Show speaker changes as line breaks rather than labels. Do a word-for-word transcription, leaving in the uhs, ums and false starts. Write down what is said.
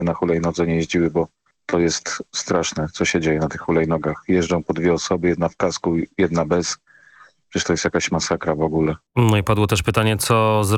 na hulajnodze nie jeździły, bo to jest straszne, co się dzieje na tych hulajnogach. Jeżdżą po dwie osoby, jedna w kasku, jedna bez. Przecież to jest jakaś masakra w ogóle.
No i padło też pytanie, co zrobić